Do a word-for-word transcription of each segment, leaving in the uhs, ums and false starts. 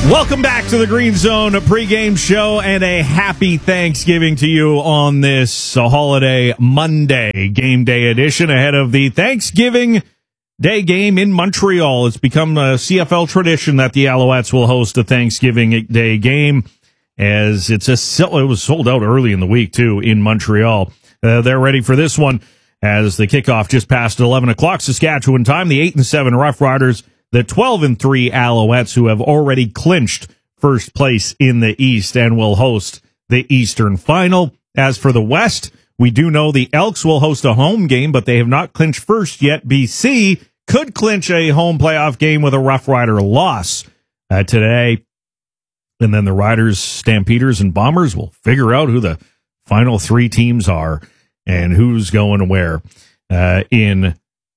Welcome back to the Green Zone pregame show, and a happy Thanksgiving to you on this holiday Monday game day edition ahead of the Thanksgiving Day game in Montreal. It's become a C F L tradition that the Alouettes will host a Thanksgiving Day game, as it's a it was sold out early in the week too in Montreal. Uh, they're ready for this one as the kickoff just past eleven o'clock Saskatchewan time. The eight and seven Rough Riders, the twelve and three Alouettes, who have already clinched first place in the East and will host the Eastern Final. As for the West, we do know the Elks will host a home game, but they have not clinched first yet. B C could clinch a home playoff game with a Rough Rider loss uh, today. And then the Riders, Stampeders, and Bombers will figure out who the final three teams are and who's going where uh, in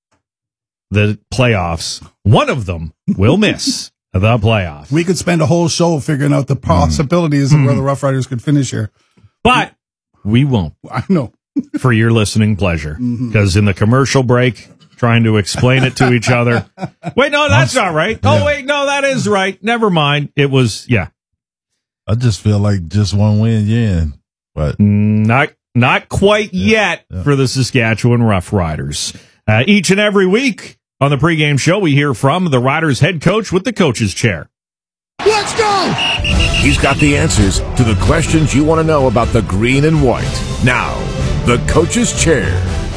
the playoffs. One of them will miss the playoffs. We could spend a whole show figuring out the possibilities mm. of where the Rough Riders could finish here. But we won't. I know. For your listening pleasure. Because mm-hmm. in the commercial break, trying to explain it to each other. Wait, no, that's not right. Oh, yeah. Wait, no, that is right. Never mind. It was, yeah. I just feel like just one win, yeah. But not not quite yeah, yet yeah. for the Saskatchewan Rough Riders. Uh, each and every week on the pregame show, we hear from the Riders head coach with the coach's chair. Let's go! He's got the answers to the questions you want to know about the green and white. Now, the coach's chair.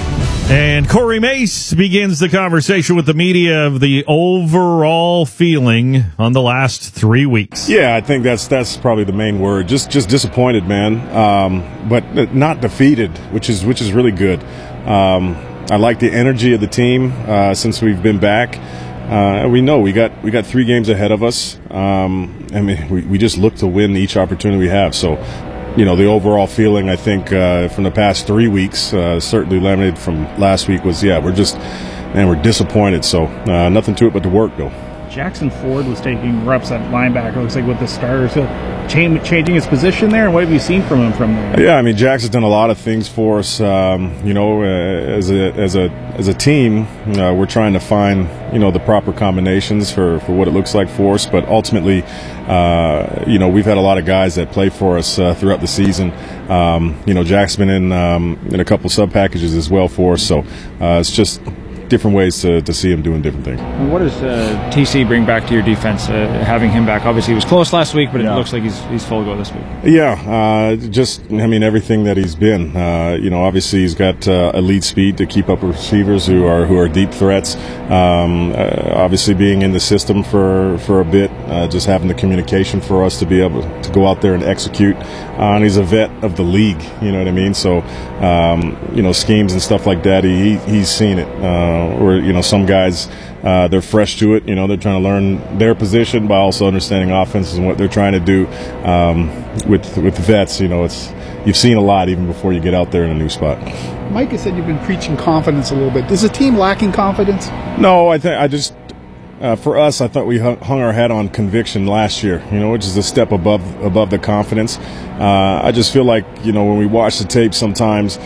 And Corey Mace begins the conversation with the media of the overall feeling on the last three weeks. Yeah, I think that's that's probably the main word. Just just disappointed, man. Um, but not defeated, which is which is really good. Um, I like the energy of the team uh, since we've been back. Uh, we know we got we got three games ahead of us. Um, I mean, we, we just look to win each opportunity we have. So, you know, the overall feeling, I think, uh, from the past three weeks, uh, certainly limited from last week, was, yeah, we're just, man, we're disappointed. So uh, nothing to it but to work, though. Jackson Ford was taking reps at linebacker, looks like, with the starters. So change, changing his position there, and what have you seen from him from there? Yeah, I mean, Jackson's done a lot of things for us. Um, you know, uh, as a as a as a team, uh, we're trying to find, you know, the proper combinations for, for what it looks like for us. But ultimately, uh, you know, we've had a lot of guys that play for us uh, throughout the season. Um, you know, Jack's been in um, in a couple sub packages as well for us. So uh, it's just different ways to, to see him doing different things. What does uh, T C bring back to your defense, uh, having him back? Obviously, he was close last week, but yeah. It looks like he's he's full go this week. Yeah, uh, just, I mean, everything that he's been. Uh, you know, obviously he's got uh, elite speed to keep up with receivers who are who are deep threats. Um, uh, obviously being in the system for, for a bit, uh, just having the communication for us to be able to go out there and execute. Uh, and he's a vet of the league, you know what I mean? So, um, you know, schemes and stuff like that, he he's seen it. Uh, or, you know, some guys, uh, they're fresh to it. You know, they're trying to learn their position by also understanding offenses and what they're trying to do. Um, with with vets, you know, it's you've seen a lot even before you get out there in a new spot. Mike has said you've been preaching confidence a little bit. Is the team lacking confidence? No, I think I just uh, for us, I thought we hung our head on conviction last year. You know, which is a step above above the confidence. Uh, I just feel like, you know, when we watch the tape, sometimes.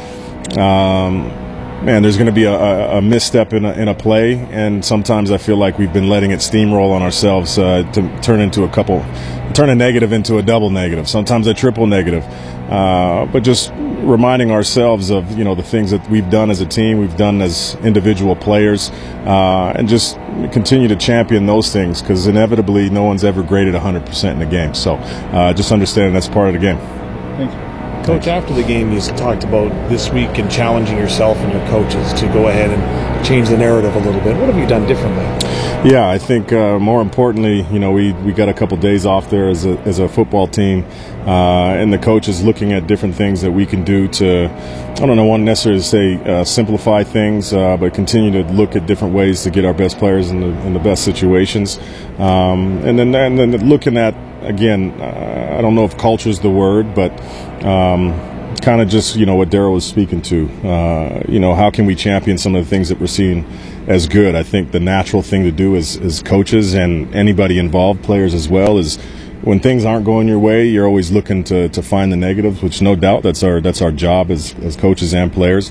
Um, Man, there's going to be a, a, a misstep in a, in a play, and sometimes I feel like we've been letting it steamroll on ourselves uh, to turn into a couple, turn a negative into a double negative, sometimes a triple negative. Uh, but just reminding ourselves of, you know, the things that we've done as a team, we've done as individual players, uh, and just continue to champion those things, because inevitably no one's ever graded one hundred percent in the game. So uh, just understanding that's part of the game. Thank you. Coach, after the game, you talked about this week and challenging yourself and your coaches to go ahead and change the narrative a little bit. What have you done differently? Yeah, I think uh, more importantly, you know, we, we got a couple days off there as a, as a football team, uh, and the coaches looking at different things that we can do to, I don't know, want necessarily to say uh, simplify things, uh, but continue to look at different ways to get our best players in the, in the best situations. Um, and then and then looking at, again, uh, I don't know if culture is the word, but um, kind of just, you know, what Darryl was speaking to. Uh, you know, how can we champion some of the things that we're seeing as good? I think the natural thing to do as, as coaches and anybody involved, players as well, is when things aren't going your way, you're always looking to, to find the negatives, which no doubt that's our that's our job as, as coaches and players.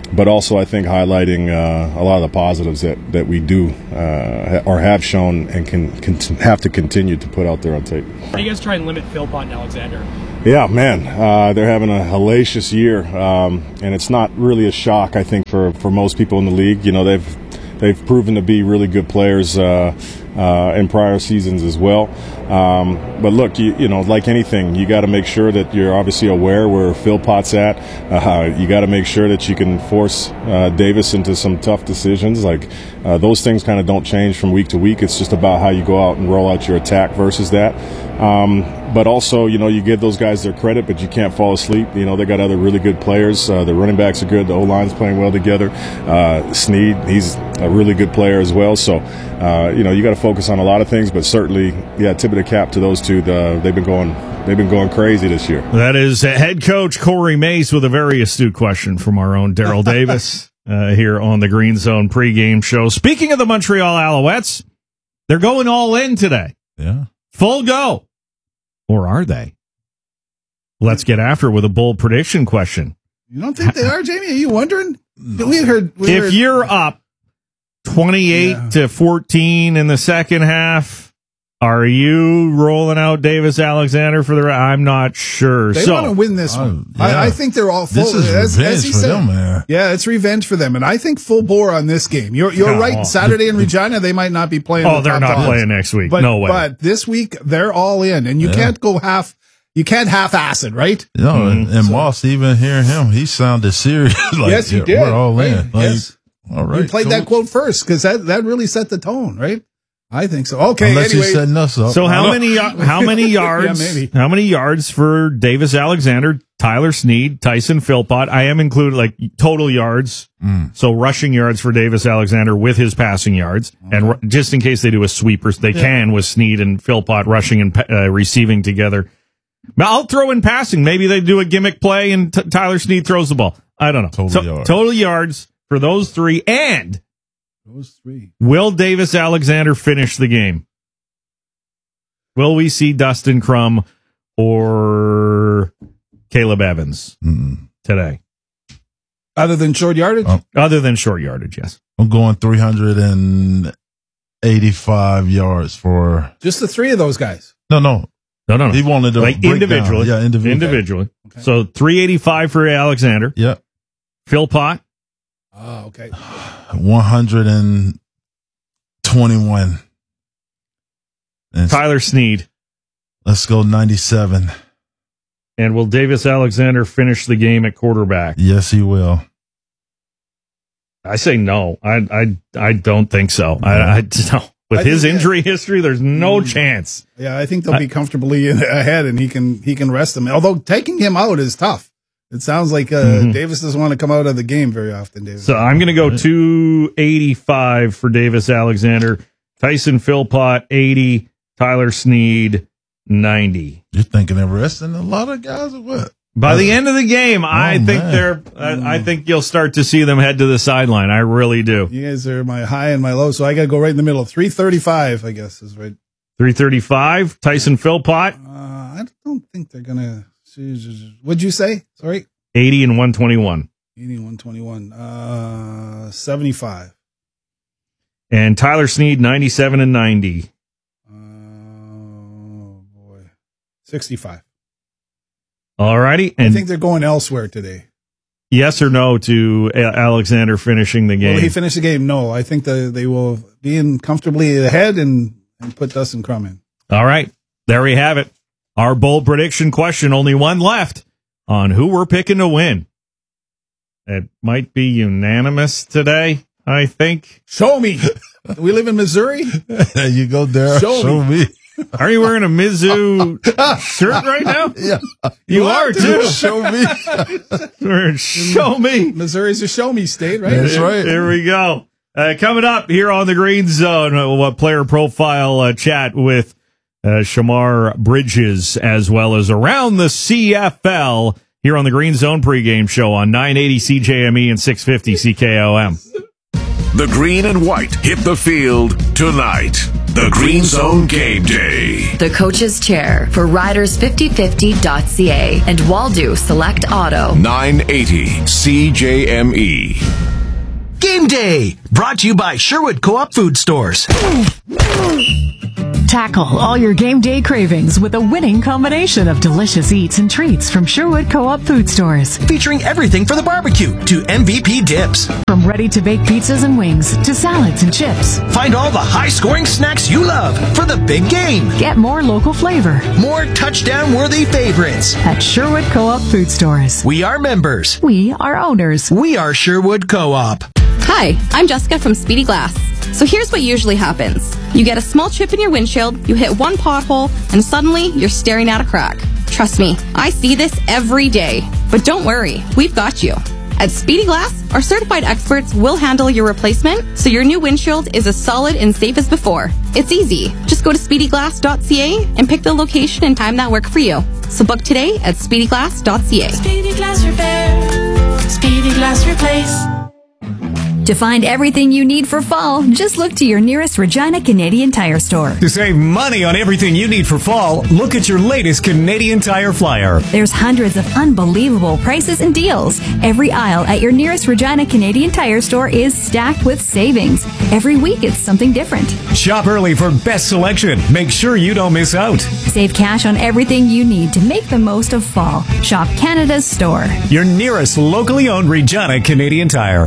but also I think highlighting uh, a lot of the positives that, that we do uh, or have shown and can, can have to continue to put out there on tape. How do you guys try and limit Philpott and Alexander? Yeah, man, uh, they're having a hellacious year, um, and it's not really a shock, I think, for, for most people in the league. You know, they've they've proven to be really good players uh, uh, in prior seasons as well. Um, but look, you, you know, like anything, you got to make sure that you're obviously aware where Philpott's at. Uh, you got to make sure that you can force uh, Davis into some tough decisions. Like uh, those things kind of don't change from week to week. It's just about how you go out and roll out your attack versus that. Um, but also, you know, you give those guys their credit, but you can't fall asleep. You know, they got other really good players. Uh, the running backs are good. The O-line's playing well together. Uh, Sneed, he's a really good player as well. So, uh, you know, you got to focus on a lot of things, but certainly, yeah, tip of the cap to those two. The, they've been going, they've been going crazy this year. That is head coach Corey Mace with a very astute question from our own Daryl Davis uh, here on the Green Zone pregame show. Speaking of the Montreal Alouettes, they're going all in today. Yeah. Full go. Or are they? Let's get after it with a bold prediction question. You don't think they are, Jamie? Are you wondering? We heard. We if heard, you're up twenty-eight Yeah. to fourteen in the second half, are you rolling out Davis Alexander for the? I'm not sure. they so want to win this Oh, one. yeah. I, I think they're all full. This is as, revenge as he for said, them, man. Yeah, it's revenge for them, and I think full bore on this game. You're you're Come right. on. Saturday in Regina, they might not be playing. oh, the they're top not dogs. playing next week. But, no way. But this week they're all in, and you Yeah. can't go half. You can't half acid, right? You know, and, Mm-hmm. and Moss, even hearing him, he sounded serious. like, Yes, he yeah, did. We're all Right. in. Like, Yes. all right. You played coach. that quote first because that, that really set the tone, right? I think so. Okay, Unless anyway. he's setting us up. So how many how many yards? Yeah, maybe. How many yards for Davis Alexander, Tyler Sneed, Tyson Philpott? I am included like total yards. Mm. So rushing yards for Davis Alexander with his passing yards, and r- just in case they do a sweeper, they can with Sneed and Philpott rushing and uh, receiving together. But I'll throw in passing. Maybe they do a gimmick play and t- Tyler Sneed throws the ball. I don't know. Total So- yards. Total yards for those three. And Those three. will Davis Alexander finish the game? Will we see Dustin Crum or Caleb Evans Mm. today? Other than short yardage? Oh. Other than short yardage, yes. I'm going three hundred eighty-five yards for. Just the three of those guys. No, no. No, no, no. He wanted to like break individually. down. Yeah, individually. Individually. Okay. So three eighty-five for Alexander. Yeah. Philpott. Oh, okay. one hundred twenty-one. And Tyler Sneed. let's go ninety-seven. And will Davis Alexander finish the game at quarterback? Yes, he will. I say no. I I I don't think so. I, I no. With I his think, yeah. injury history, there's no chance. Yeah, I think they'll be comfortably in, ahead, and he can he can rest them. Although taking him out is tough. It sounds like uh, Mhm. Davis doesn't want to come out of the game very often. Davis. So I'm going to go two eighty-five for Davis Alexander. Tyson Philpott, eighty. Tyler Sneed, ninety. You're thinking of resting a lot of guys or what? By the end of the game, I Oh, think man. they're. I, I think you'll start to see them head to the sideline. I really do. You guys are my high and my low, so I got to go right in the middle. three thirty-five, I guess, is right. three thirty-five. Tyson Philpott, Uh, I don't think they're gonna. What'd you say? Sorry, eighty and one twenty-one. eighty-one twenty-one. Uh, seventy-five. And Tyler Sneed, ninety-seven and ninety. Oh boy, sixty-five. All righty. I And think they're going elsewhere today. yes or no to A- Alexander finishing the game? Will he finish the game? No, I think that they will be in comfortably ahead and, and put Dustin Crum in. All right. There we have it. Our bold prediction question. Only one left on who we're picking to win. It might be unanimous today, I think. Show me. We live in Missouri. There you go, Darryl. Show Show, me. Are you wearing a Mizzou shirt right now? Yeah. You are too. Show me. Show me. Missouri's a show me state, right? That's right. There we go. Uh, coming up here on the Green Zone, uh, what player profile uh, chat with uh, Shamar Bridges, as well as around the C F L here on the Green Zone pregame show on nine eighty C J M E and six fifty C K O M. The green and white hit the field tonight. The Green Zone Game Day. The Coach's Chair for Riders fifty fifty dot c a and Waldo Select Auto. nine eighty C J M E. Game Day, brought to you by Sherwood Co-op Food Stores. Tackle all your game day cravings with a winning combination of delicious eats and treats from Sherwood Co-op Food Stores. Featuring everything for the barbecue to M V P dips. From ready-to-bake pizzas and wings to salads and chips. Find all the high-scoring snacks you love for the big game. Get more local flavor. More touchdown-worthy favorites. At Sherwood Co-op Food Stores. We are members. We are owners. We are Sherwood Co-op. Hi, I'm Jessica from Speedy Glass. So here's what usually happens. You get a small chip in your windshield, you hit one pothole, and suddenly you're staring at a crack. Trust me, I see this every day. But don't worry, we've got you. At Speedy Glass, our certified experts will handle your replacement so your new windshield is as solid and safe as before. It's easy. Just go to speedy glass dot c a and pick the location and time that work for you. So book today at speedy glass dot c a. Speedy Glass Repair. Speedy Glass Replace. To find everything you need for fall, just look to your nearest Regina Canadian Tire store. To save money on everything you need for fall, look at your latest Canadian Tire flyer. There's hundreds of unbelievable prices and deals. Every aisle at your nearest Regina Canadian Tire store is stacked with savings. Every week it's something different. Shop early for best selection. Make sure you don't miss out. Save cash on everything you need to make the most of fall. Shop Canada's store. Your nearest locally owned Regina Canadian Tire.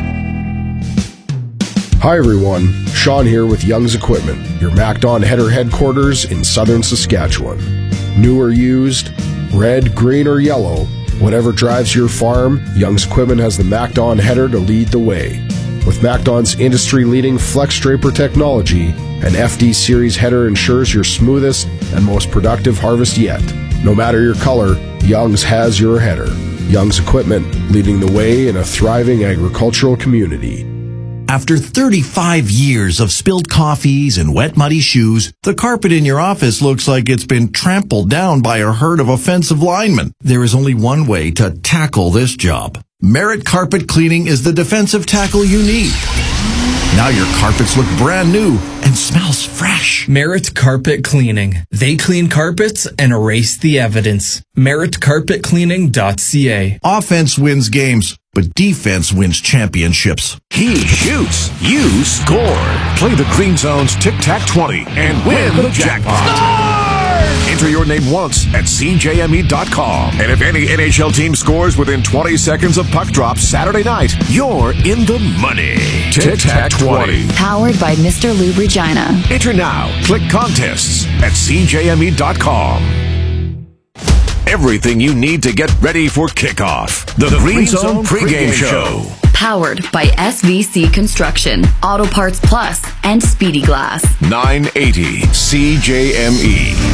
Hi everyone, Sean here with Young's Equipment, your MacDon header headquarters in southern Saskatchewan. New or used, red, green, or yellow, whatever drives your farm, Young's Equipment has the MacDon header to lead the way. With MacDon's industry-leading Flex Draper technology, an F D Series header ensures your smoothest and most productive harvest yet. No matter your color, Young's has your header. Young's Equipment, leading the way in a thriving agricultural community. After thirty-five years of spilled coffees and wet, muddy shoes, the carpet in your office looks like it's been trampled down by a herd of offensive linemen. There is only one way to tackle this job. Merit Carpet Cleaning is the defensive tackle you need. Now your carpets look brand new and smells fresh. Merit Carpet Cleaning. They clean carpets and erase the evidence. merit carpet cleaning dot c a. Offense wins games, but defense wins championships. He shoots, you score. Play the Green Zone's Tic Tac twenty and win the jackpot. Enter your name once at c j m e dot com. And if any N H L team scores within twenty seconds of puck drop Saturday night, you're in the money. Tic Tac twenty. Powered by Mister Lube Regina. Enter now. Click contests at c j m e dot com. Everything you need to get ready for kickoff. The, the Green, Green Zone, Zone pregame, pregame show. Powered by S V C Construction, Auto Parts Plus, and Speedy Glass. nine eighty C J M E.